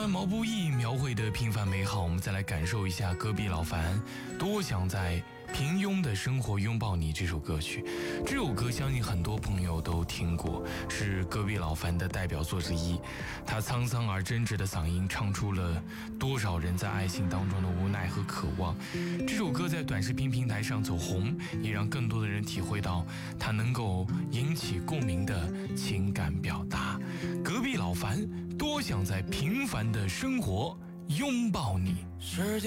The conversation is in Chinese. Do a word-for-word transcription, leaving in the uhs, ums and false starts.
段毛不易描绘的平凡美好，我们再来感受一下隔壁老樊多想在平庸的生活拥抱你这首歌曲。这首歌相信很多朋友都听过，是隔壁老樊的代表作之一。他沧桑而真挚的嗓音唱出了多少人在爱情当中的无奈和渴望。这首歌在短视频平台上走红，也让更多的人体会到它能够引起共鸣的情感表达。隔壁老樊多想在平凡的生活拥抱你。